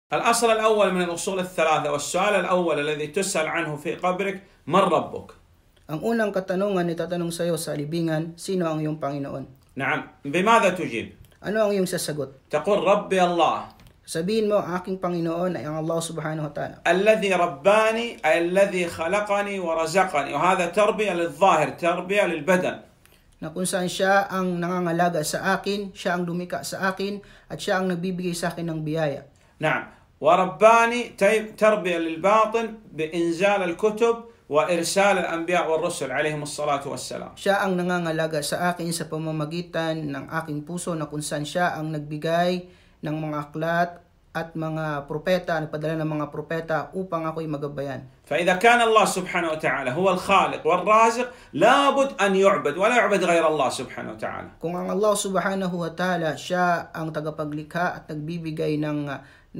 الأصل الأول من الأصول الثلاثة والسؤال الأول الذي تسأل عنه في قبرك من ربك؟ Ang unang katanungan na itatanong sa iyo sa libingan, sino ang iyong Panginoon? نعم، بماذا تجيب؟ Ano ang iyong sasagot? تقول ربي الله Sabihin mo, ang aking Panginoon ay ang Allah subhanahu wa ta'ala. الذي رباني أي الذي خلقني ورزقني، وهذا تربية للظاهر، تربية للبدن. Na kung saan siya ang nangangalaga sa akin, siya ang lumika sa akin, at siya ang nagbibigay sa akin ng biyaya. نعم، ورباني تربية للباطن بإنزال الكتب وإرسال الأنبياء والرسل عليهم الصلاة والسلام. Siya ang nangangalaga sa akin sa pamamagitan ng aking puso, na kung saan siya ang nagbigay ng mga aklat at mga propeta, nagpadala ng mga propeta upang ako'y magabayan. فإذا كان الله سبحانه وتعالى هو الخالق والرازق لابد أن يعبد ولا يعبد غير الله سبحانه وتعالى. Kung ang Allah subhanahu wa ta'ala siya ang tagapaglikha at nagbibigay ng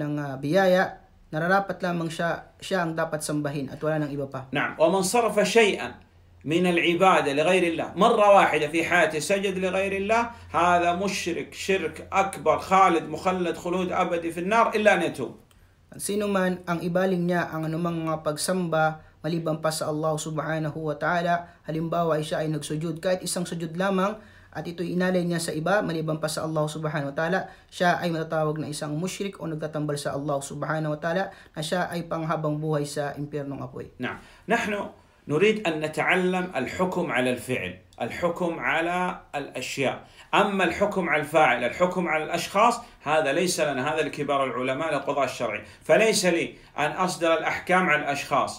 biyaya, nararapat lamang siya ang dapat sambahin at wala nang iba pa. نعم، ومن صرف شيئا من العبادة لغير الله مرة واحدة في حياته سجد لغير الله هذا مشرك شرك أكبر خالد مخلد خلود أبدي في النار إلا أن يتوب. Sino man ang ibaling niya ang anumang mga pagsamba maliban pa sa Allah subhanahu wa ta'ala, halimbawa ay siya ay nagsujud, kahit isang sujud lamang, at ito'y inalay niya sa iba maliban pa sa Allah subhanahu wa ta'ala, siya ay matatawag na isang mushrik o nagtatambal sa Allah subhanahu wa ta'ala, na siya ay panghabang buhay sa impyernong apoy. نعم، نحن نريد أن نتعلم الحكم على الفعل، الحكم على الأشياء، أما الحكم على الفاعل، الحكم على الأشخاص، هذا ليس لنا، هذا لكبار العلماء للقضاء الشرعي، فليس لي أن أصدر الأحكام على الأشخاص.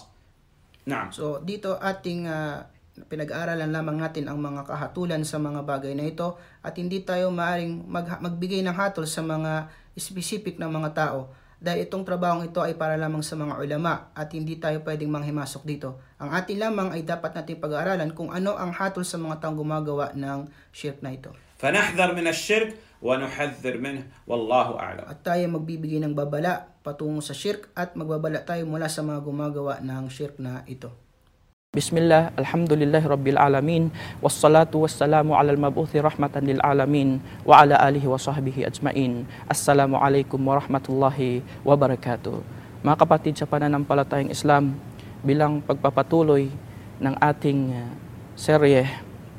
نعم. So dito ating pinag-aaralan lamang natin ang mga kahatulan sa mga bagay na ito, at hindi tayo maaring magbigay ng hatol sa mga specific na mga tao, dahil itong trabahong ito ay para lamang sa mga ulama at hindi tayo pwedeng manghimasok dito. Ang atin lamang ay dapat natin pag-aaralan kung ano ang hatol sa mga taong gumagawa ng shirk na ito. فنحذر من الشرك ونحذر منه والله أعلم. At tayo magbibigay ng babala patungo sa shirk, at magbabala tayo mula sa mga gumagawa ng shirk na ito. Bismillah, alhamdulillah rabbil alamin, wassalatu wassalamu ala al-mabuthi rahmatan lil alamin, wa ala alihi wa sahbihi ajmain. Assalamu alaikum warahmatullahi wabarakatuh. Mga kapatid sa pananampalatayang Islam, bilang pagpapatuloy ng ating serye,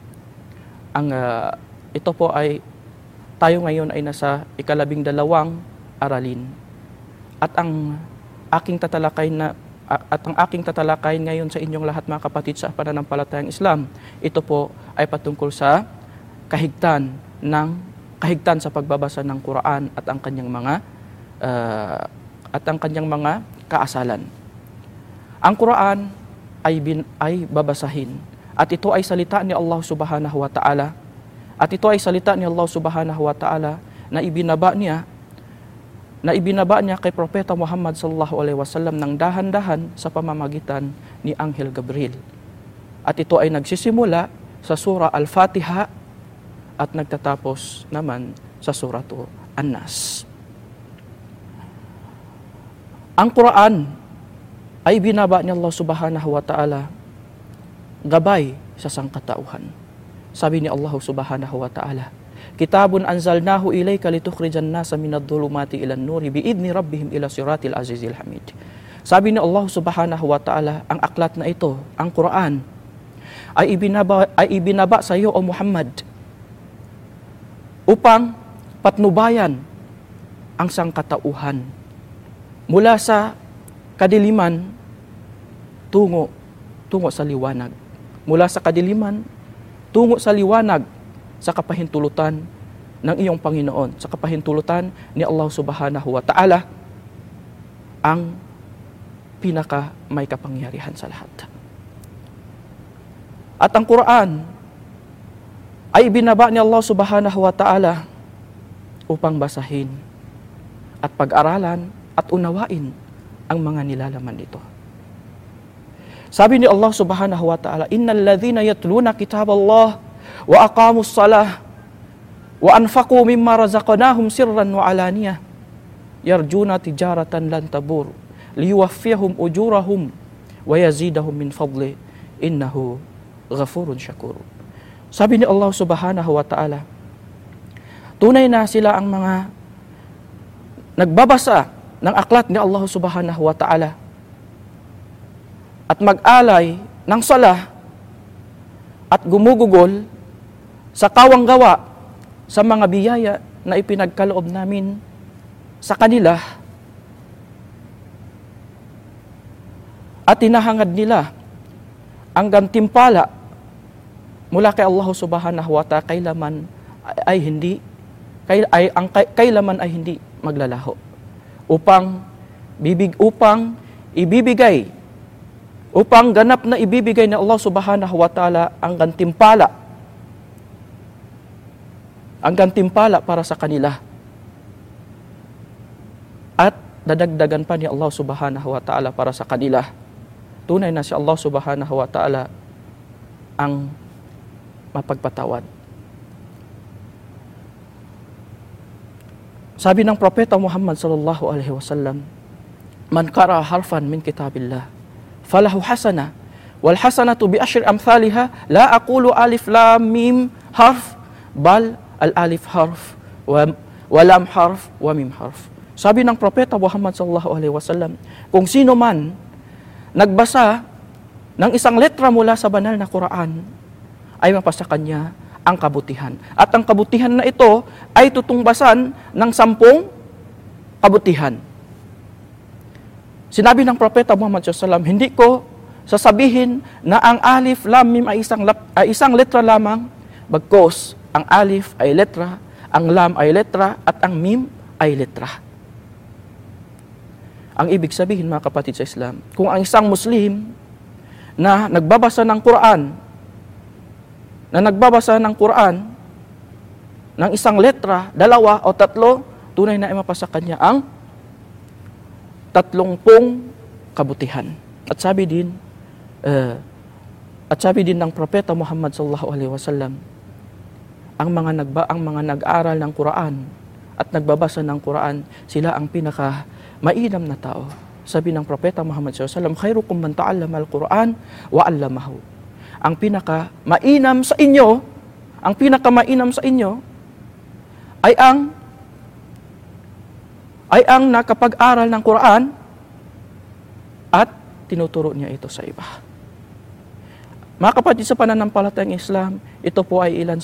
ito po ay tayo ngayon ay nasa ika-12 aralin. At ang aking tatalakayin ngayon sa inyong lahat, mga kapatid sa pananampalatayang Islam, ito po ay patungkol sa kahigtan sa pagbabasa ng Quran at ang kanyang mga kaasalan. Ang Quran ay babasahin, at ito ay salita ni Allah subhanahu wa ta'ala. At ito ay salita ni Allah subhanahu wa ta'ala na ibinaba niya kay Propeta Muhammad sallallahu alaihi wasallam ng dahan-dahan sa pamamagitan ni Anghel Gabriel. At ito ay nagsisimula sa surah Al-Fatiha at nagtatapos naman sa surah An-Nas. Ang Quran ay binaba ni Allah subhanahu wa ta'ala gabay sa sangkatauhan. Sabi ni Allah subhanahu wa ta'ala, Kitabun anzalnahu ilayka litukhrijan nasa minadh dhulumati ilan nuri biidni rabbihim ila siratil azizil hamid. Sabi ni Allah subhanahu wa ta'ala, ang aklat na ito, ang Quran, ay ibinaba sa iyo, O Muhammad, upang patnubayan ang sangkatauhan mula sa kadiliman tungo sa liwanag. Mula sa kadiliman tungo sa liwanag, sa kapahintulutan ng iyong Panginoon, sa kapahintulutan ni Allah subhanahu wa ta'ala, ang pinaka may kapangyarihan sa lahat. At ang Quran ay binaba ni Allah subhanahu wa ta'ala upang basahin at pag-aralan at unawain ang mga nilalaman nito. Sabi ni Allah subhanahu wa ta'ala, Innal ladhina yatluna kitaballah wa aqamus salah wa anfaqu mimma razaqnahum sirran wa alaniyah yarjuna tijaratan lan tabur liyuwaffiyahum ujurahum wa yazidahum min fadli innahu ghafurun syakur. Sabi ni Allah subhanahu wa ta'ala, tunay na sila ang mga nagbabasa ng aklat ni Allah subhanahu wa ta'ala at mag-alay ng sala at gumugugol sa kawang gawa sa mga biyaya na ipinagkaloob namin sa kanila at hinahangad nila ang gantimpala mula kay Allah subhanahu wa ta'ala kailaman ay hindi maglalaho upang ganap na ibibigay ni Allah subhanahu wa ta'ala ang gantimpala para sa kanila. At dadagdagan pa ni Allah subhanahu wa ta'ala para sa kanila. Tunay na si Allah subhanahu wa ta'ala ang mapagpatawad. Sabi ng Propeta Muhammad sallallahu alaihi wasallam, "Man qara harfan min kitabillah, falahu hasana, wal hasanatu bi asyri amthaliha, la aqulu alif lam mim harf, bal al alif harf wa lam harf wa mim harf." Sabi ng Propeta Muhammad sallallahu alaihi wasallam, kung sino man nagbasa ng isang letra mula sa banal na Quran, ay mapasa kanya ang kabutihan. At ang kabutihan na ito ay tutungbasan ng 10 kabutihan. Sinabi ng Propeta Muhammad SAW, hindi ko sasabihin na ang alif, lam, mim ay isang letra lamang, bagkus ang alif ay letra, ang lam ay letra, at ang mim ay letra. Ang ibig sabihin, mga kapatid sa Islam, kung ang isang Muslim na nagbabasa ng Quran ng isang letra, 2 o 3, tunay na mapasa kanya ang 30 kabutihan. At sabi din ng Propeta Muhammad sallallahu alaihi wasallam, ang mga nag-aaral ng Quran at nagbabasa ng Quran, sila ang pinaka mainam na tao. Sabi ng Propeta Muhammad sallallahu alaihi wasallam, "Khairukum man ta'allama al-Quran wa 'allamahu." Ang pinaka-mainam sa inyo ay ang nakapag-aral ng Quran at tinuturo niya ito sa iba. Mga kapatid sa pananampalatayang Islam, ito po ay ilan sa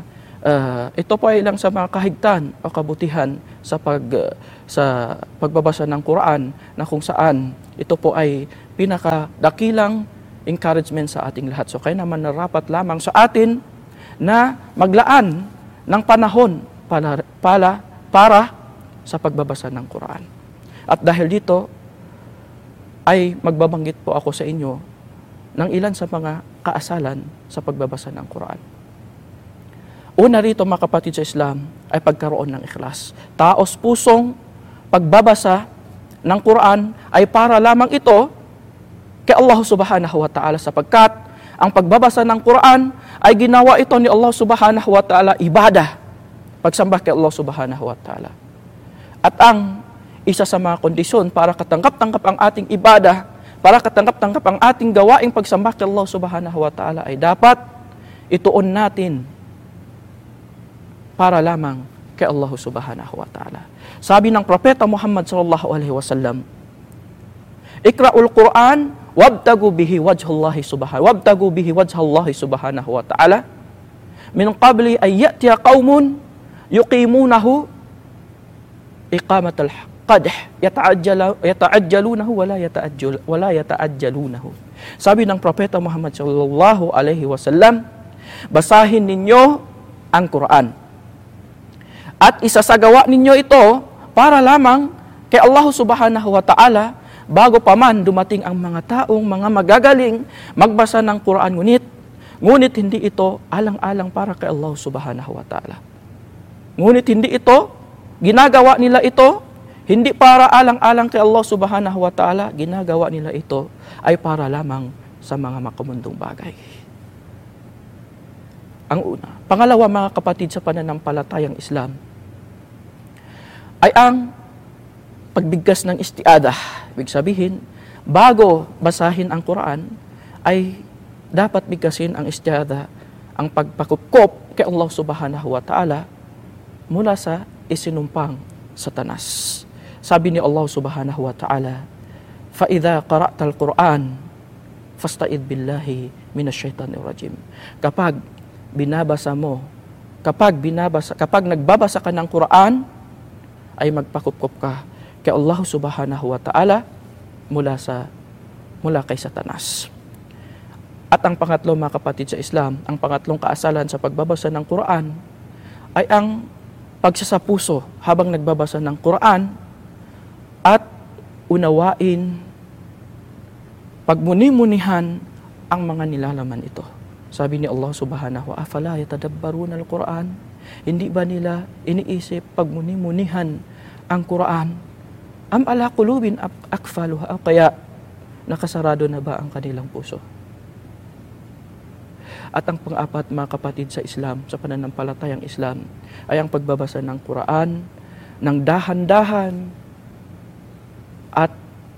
mga kahigtan o kabutihan sa pagbabasa ng Quran, na kung saan ito po ay pinakadakilang encouragement sa ating lahat. So kaya naman narapat lamang sa atin na maglaan ng panahon para sa pagbabasa ng Quran. At dahil dito ay magbabanggit po ako sa inyo ng ilan sa mga kaasalan sa pagbabasa ng Quran. Una rito, mga kapatid sa Islam, ay pagkaroon ng ikhlas. Taos pusong pagbabasa ng Quran ay para lamang ito kay Allah subhanahu wa ta'ala, sapagkat ang pagbabasa ng Quran ay ginawa ito ni Allah subhanahu wa ta'ala ibadah, pagsamba kay Allah subhanahu wa ta'ala. At ang isa sa mga kondisyon para katanggap-tanggap ang ating ibadah, para katanggap-tanggap ang ating gawaing pagsamba kay Allah subhanahu wa ta'ala, ay dapat ituon natin para lamang kay Allah subhanahu wa ta'ala. Sabi ng Propeta Muhammad sallallahu alaihi wasallam, "Iqra'ul Quran wabtagu bihi wajhallahi subhanahu wa ta'ala min qabli ay ya'tiya qaumun yuqimunahu iqamatal qadh yata'ajjalunahu wala yata'ajjalunahu." Sabi ng Propeta Muhammad sallallahu alaihi wasallam, basahin ninyo ang Quran at isasagawa ninyo ito para lamang kay Allah subhanahu wa ta'ala, bago pa man dumating ang mga taong mga magagaling magbasa ng Quran, ngunit hindi ito alang-alang para kay Allah subhanahu wa ta'ala. Ngunit hindi ito, ginagawa nila ito, hindi para alang-alang kay Allah subhanahu wa ta'ala, ginagawa nila ito ay para lamang sa mga makamundong bagay. Ang una. Pangalawa, mga kapatid sa pananampalatayang Islam, ay ang pagbigkas ng istiadah. Ibig sabihin, bago basahin ang Quran, ay dapat bigkasin ang istiadah, ang pagpakupkop kay Allah subhanahu wa ta'ala mula sa isinumpang Satanas. Sabi ni Allah subhanahu wa ta'ala, فَإِذَا قَرَأْتَ الْقُرْآنِ فَاسْتَعِذْ بِاللَّهِ مِنَ الشَّيْطَانِ الرَّجِيمِ. Kapag nagbabasa ka ng Quran, ay magpakupkop ka kay Allah subhanahu wa ta'ala mula kay Satanas. At ang pangatlo, mga kapatid sa Islam, ang pangatlong kaasalan sa pagbabasa ng Quran ay ang pagsasapuso habang nagbabasa ng Quran at unawain, pagmuni-munihan ang mga nilalaman ito. Sabi ni Allah subhanahu wa ta'ala, afala yatadabbaruna al-Quran? Hindi ba nila iniisip, pagmuni-munihan ang Quran? Am ala qulubin akfaluha? O kaya nakasarado na ba ang kanilang puso? At ang pang-apat, mga kapatid sa Islam, sa pananampalatayang Islam, ay ang pagbabasa ng Quran ng dahan-dahan at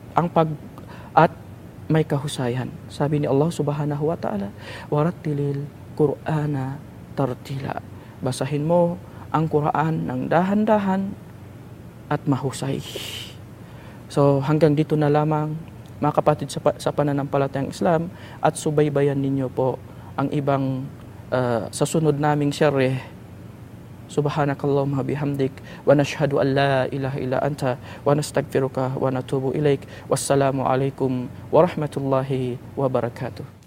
may kahusayan. Sabi ni Allah subhanahu wa ta'ala, warattilil Qur'ana tartila. Basahin mo ang Quran ng dahan-dahan at mahusay. So hanggang dito na lamang, mga kapatid sa pananampalatayang Islam, at subaybayan ninyo po ang ibang sa sunod naming syareh. Subhanakallahumma bihamdik wa nashhadu an la ilaha illa anta wa nastaghfiruka wa natubu ilaik. Wassalamu alaikum warahmatullahi wabarakatuh.